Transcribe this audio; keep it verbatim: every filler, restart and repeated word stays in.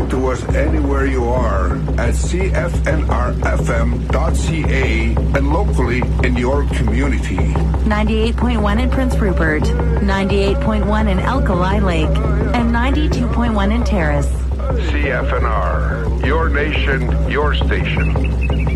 listen to us anywhere you are at C F N R F M dot C A and locally in your community. ninety-eight point one in Prince Rupert, ninety-eight point one in Alkali Lake, and ninety-two point one in Terrace. C F N R, your nation, your station.